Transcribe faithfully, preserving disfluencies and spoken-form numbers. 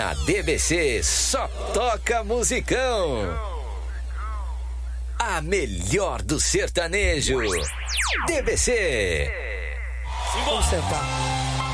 A D B C só toca musicão. A melhor do sertanejo. D B C. Vamos sentar.